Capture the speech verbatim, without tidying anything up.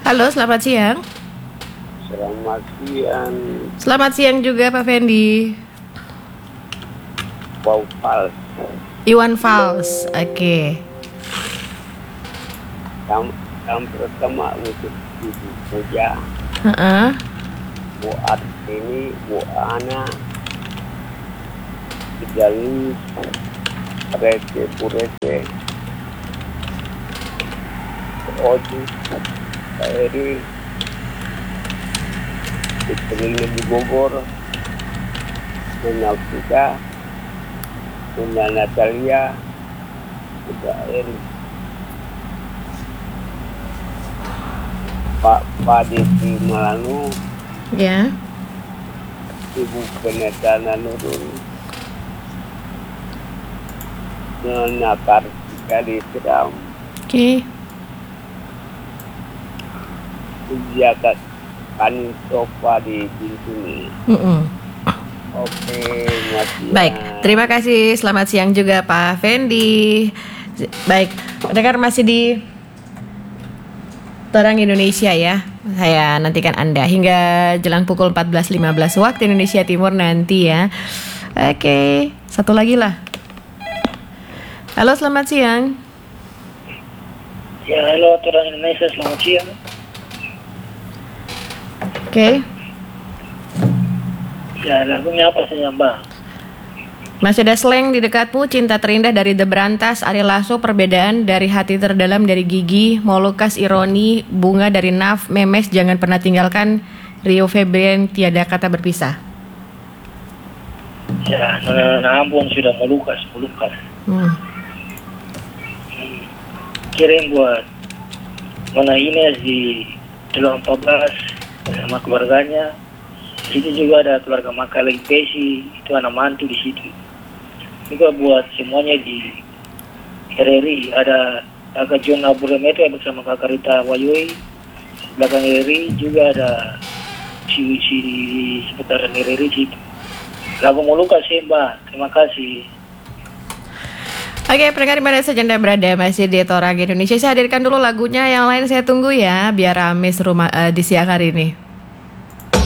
Halo, selamat siang. Selamat siang, Selamat siang juga Pak Fendi. Bau Pals. Iwan Fals, oke. Yang, yang pertama untuk ibu puja, Heeh. buat ini, bu Ana, Jalis, Rete, Purete, Oji, Eri, istrinya di Bogor, Nona Fika, Nona Natalia, juga Eri. Pak Pak Desi Malanu, Ya. Ibu Pendeta Nurul, Nona Kartika di Seram, Oke. Ujiakat Kanin Sofa di Bintuni. Mm-mm. Oke, masih. Baik, terima kasih. Selamat siang juga Pak Fendi. Baik, pendengar masih di Torang Indonesia ya. Saya nantikan Anda hingga jelang pukul empat belas lima belas waktu Indonesia Timur nanti ya. Oke, satu lagi lah. Halo, selamat siang. Ya, halo Torang Indonesia, selamat siang. Oke, Ya, lagunya apa saja, Mbak? masih ada slang di dekatmu, cinta terindah dari The Brantas, Ari Lasso, perbedaan dari hati terdalam dari Gigi, Molukas ironi, bunga dari Naf, Memes jangan pernah tinggalkan, Rio Febrian tiada kata berpisah. Ya, Nona Ambon sudah melukas, melukas. Hmm. Kirim buat Nona Ines di Teluk empat belas bersama keluarganya. Di situ juga ada keluarga Makaleng Pesi, itu anak mantu di situ. Juga buat semuanya di R R I, ada kakak John Aburemeto bersama kakak Rita Wayoi. Belakang R R I juga ada si-si di seputaran R R I situ. Lagu Molukas sih, Mbak. Terima kasih. Oke, pendengar dimana saja Anda berada masih di Torang Indonesia. Saya hadirkan dulu lagunya, yang lain saya tunggu ya biar rame seru ma- eh, di siang hari ini.